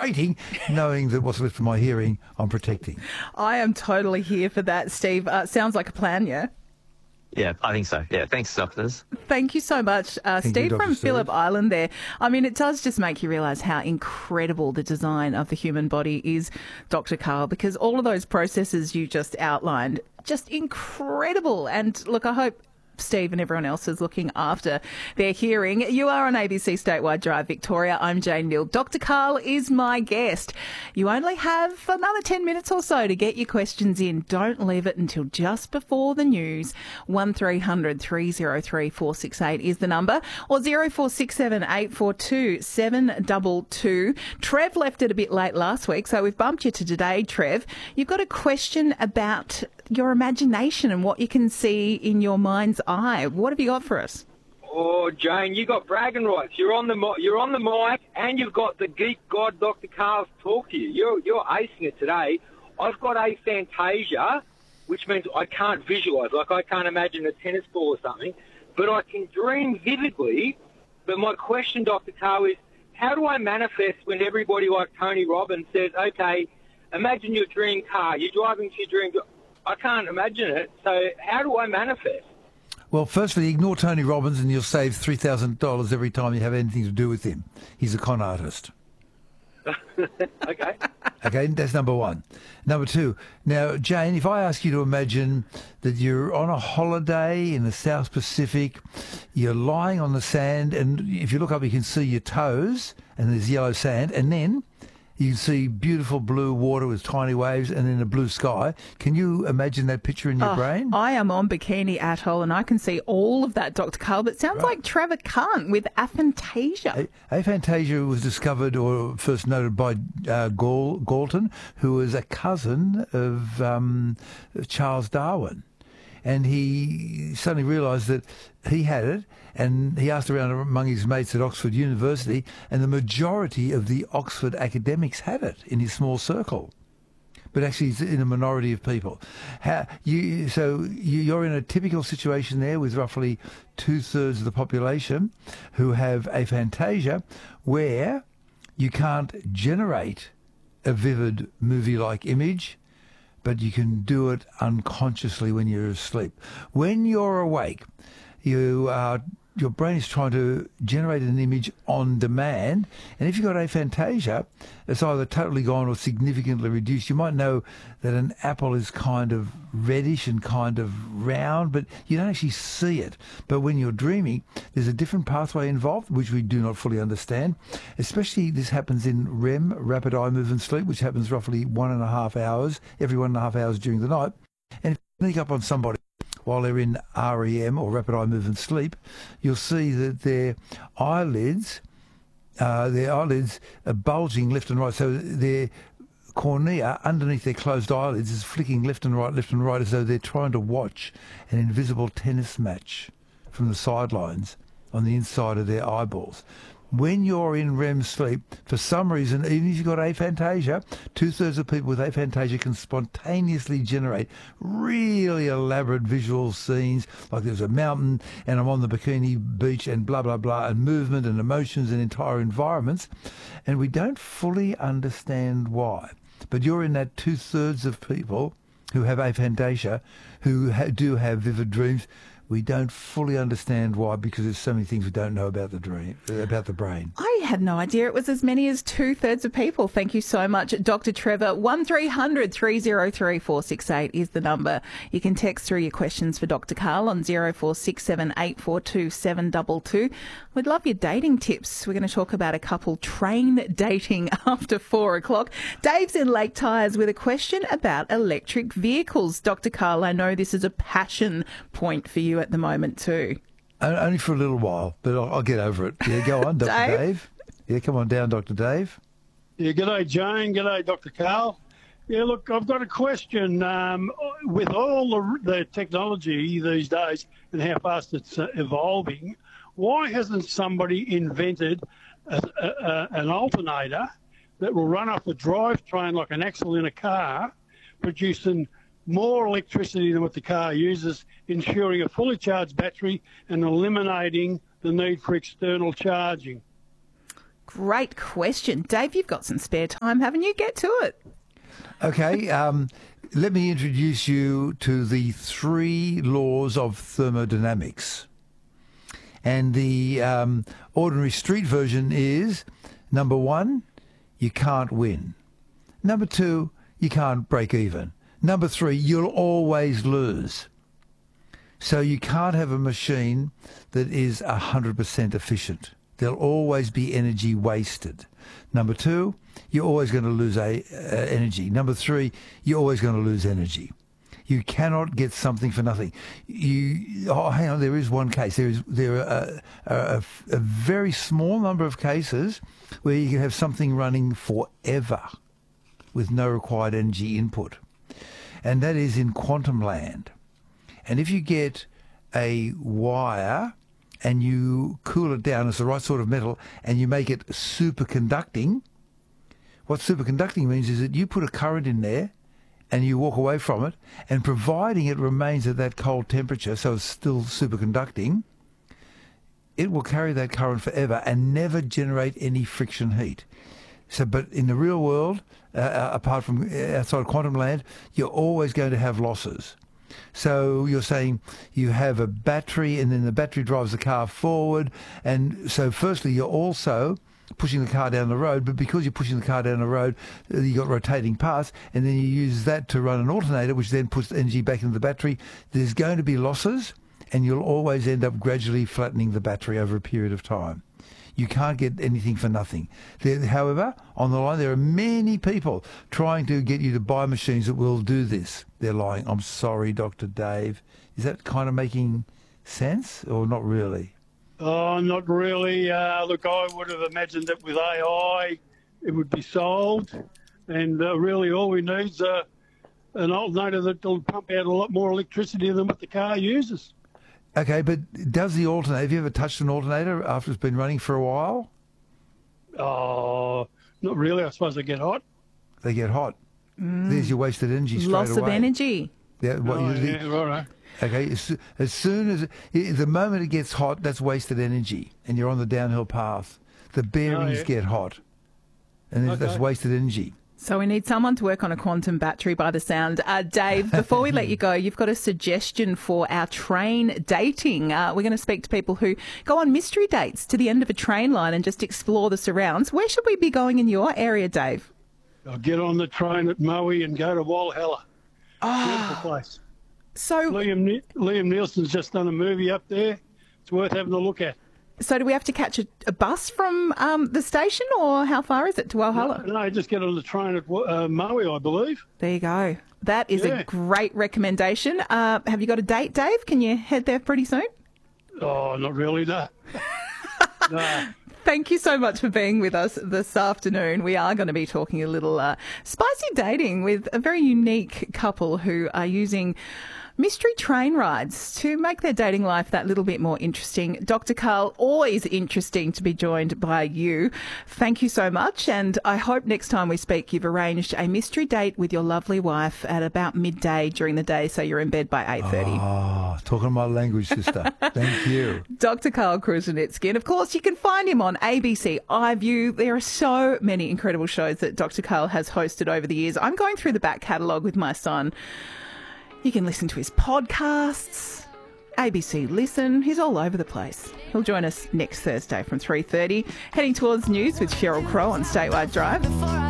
frustrating knowing that what's left of my hearing I'm protecting. I am totally here for that, Steve. Sounds like a plan, yeah? Yeah, I think so. Yeah, thanks, doctors. Thank you so much, Steve Dr. from Steve. Phillip Island there. I mean, it does just make you realise how incredible the design of the human body is, Dr. Karl, because all of those processes you just outlined, just incredible. And look, I hope Steve and everyone else is looking after their hearing. You are on ABC Statewide Drive Victoria. I'm Jane Neal. Dr. Karl is my guest. You only have another 10 minutes or so to get your questions in. Don't leave it until just before the news. 1300 303 468 is the number, or 0467 842 722. Trev left it a bit late last week, so we've bumped you to today, Trev. You've got a question about your imagination and what you can see in your mind's eye. What have you got for us? Oh, Jane, you got bragging rights. You're on the mic, and you've got the geek god Dr. Karl to talk to you. You're acing it today. I've got aphantasia, which means I can't visualise. Like, I can't imagine a tennis ball or something, but I can dream vividly. But my question, Dr. Karl, is how do I manifest when everybody like Tony Robbins says, okay, imagine your dream car, you're driving to your dream car. I can't imagine it. So how do I manifest? Well, firstly, ignore Tony Robbins and you'll save $3,000 every time you have anything to do with him. He's a con artist. Okay. Okay, that's number one. Number two, now, Jane, if I ask you to imagine that you're on a holiday in the South Pacific, you're lying on the sand, and if you look up, you can see your toes, and there's yellow sand, and then you can see beautiful blue water with tiny waves and then a blue sky. Can you imagine that picture in your brain? I am on Bikini Atoll and I can see all of that, Dr. Karl, but it sounds like Trevor can't with aphantasia. Aphantasia was discovered or first noted by Galton, who was a cousin of Charles Darwin. And he suddenly realised that he had it, and he asked around among his mates at Oxford University, and the majority of the Oxford academics had it in his small circle. But actually, it's in a minority of people. You're in a typical situation there with roughly 2/3 of the population who have aphantasia, where you can't generate a vivid movie-like image, but you can do it unconsciously when you're asleep. When you're awake, your brain is trying to generate an image on demand, and if you've got aphantasia, it's either totally gone or significantly reduced. You might know that an apple is kind of reddish and kind of round, but you don't actually see it. But when you're dreaming, there's a different pathway involved, which we do not fully understand. Especially this happens in REM, rapid eye movement sleep, which happens roughly 1.5 hours, every 1.5 hours during the night. And if you sneak up on somebody while they're in REM, or rapid eye movement sleep, you'll see that their eyelids are bulging left and right. So their cornea underneath their closed eyelids is flicking left and right, as though they're trying to watch an invisible tennis match from the sidelines on the inside of their eyeballs. When you're in REM sleep, for some reason, even if you've got aphantasia, 2/3 of people with aphantasia can spontaneously generate really elaborate visual scenes, like there's a mountain and I'm on the Bikini Beach and blah, blah, blah, and movement and emotions and entire environments. And we don't fully understand why. But you're in that 2/3 of people who have aphantasia, who do have vivid dreams. We don't fully understand why, because there's so many things we don't know about the brain. I had no idea it was as many as 2/3 of people. Thank you so much, Dr. Trevor. 1300 303 468 is the number. You can text through your questions for Dr. Karl on 0467 842 722. We'd love your dating tips. We're going to talk about a couple train dating after 4 o'clock. Dave's in Lake Tyres with a question about electric vehicles. Dr. Karl, I know this is a passion point for you at the moment too. Only for a little while, but I'll get over it. Yeah, go on, Dr. Dave. Yeah, come on down, Dr. Dave. Yeah, g'day, Jane. G'day, Dr. Karl. Yeah, look, I've got a question. With all the technology these days and how fast it's evolving, why hasn't somebody invented an alternator that will run off a drivetrain like an axle in a car, producing more electricity than what the car uses, ensuring a fully charged battery and eliminating the need for external charging? Great question. Dave, you've got some spare time, haven't you? Get to it. Okay, let me introduce you to the 3 laws of thermodynamics. And the ordinary street version is, number 1, you can't win. Number 2, you can't break even. Number 3, you'll always lose. So you can't have a machine that is 100% efficient. There'll always be energy wasted. Number 2, you're always going to lose energy. Number 3, you're always going to lose energy. You cannot get something for nothing. Hang on, there is one case. There are a very small number of cases where you can have something running forever with no required energy input. And that is in quantum land. And if you get a wire and you cool it down, it's the right sort of metal, and you make it superconducting, what superconducting means is that you put a current in there and you walk away from it, and providing it remains at that cold temperature, so it's still superconducting, it will carry that current forever and never generate any friction heat. So, but in the real world, apart from outside quantum land, you're always going to have losses. So you're saying you have a battery, and then the battery drives the car forward. And so firstly, you're also pushing the car down the road, but because you're pushing the car down the road, you've got rotating parts, and then you use that to run an alternator, which then puts energy back into the battery. There's going to be losses, and you'll always end up gradually flattening the battery over a period of time. You can't get anything for nothing. However, on the line, there are many people trying to get you to buy machines that will do this. They're lying. I'm sorry, Dr. Dave. Is that kind of making sense or not really? Oh, not really. Look, I would have imagined that with AI, it would be solved. And really all we need is an alternator that will pump out a lot more electricity than what the car uses. Okay, but does the alternator, have you ever touched an alternator after it's been running for a while? Oh, not really. I suppose they get hot. They get hot. There's your wasted energy straight away. Loss of energy. Yeah, right. Okay, as soon as, the moment it gets hot, that's wasted energy, and you're on the downhill path. The bearings get hot, and that's wasted energy. So we need someone to work on a quantum battery by the sound. Dave, before we let you go, you've got a suggestion for our train dating. We're going to speak to people who go on mystery dates to the end of a train line and just explore the surrounds. Where should we be going in your area, Dave? I'll get on the train at Maui and go to Walhalla. Beautiful place. So Liam Nielsen's just done a movie up there. It's worth having a look at. So do we have to catch a bus from the station, or how far is it to Walhalla? No, just get on the train at Maui, I believe. There you go. That is a great recommendation. Have you got a date, Dave? Can you head there pretty soon? Oh, not really, no. No. Thank you so much for being with us this afternoon. We are going to be talking a little spicy dating with a very unique couple who are using mystery train rides to make their dating life that little bit more interesting. Dr. Karl, always interesting to be joined by you. Thank you so much. And I hope next time we speak, you've arranged a mystery date with your lovely wife at about midday during the day, so you're in bed by 8:30. Oh, talking my language, sister. Thank you. Dr. Karl Kruszelnicki. And of course, you can find him on ABC iView. There are so many incredible shows that Dr. Karl has hosted over the years. I'm going through the back catalogue with my son. You can listen to his podcasts, ABC Listen. He's all over the place. He'll join us next Thursday from 3:30, heading towards news with Sheryl Crow on Statewide Drive.